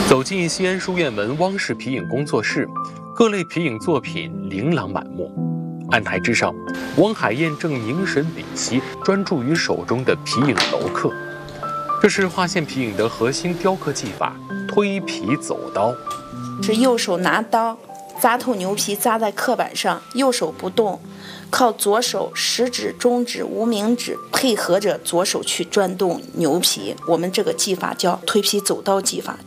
走进西安书院门汪氏皮影工作室，各类皮影作品琳琅满目。案台之上，汪海燕正凝神屏息，专注于手中的皮影镂刻。这是划线皮影的核心雕刻技法——推皮走刀。 是右手拿刀扎透牛皮，扎在刻板上，右手不动，靠左手食指、中指、无名指配合着左手去转动牛皮。我们这个技法叫推皮走刀技法。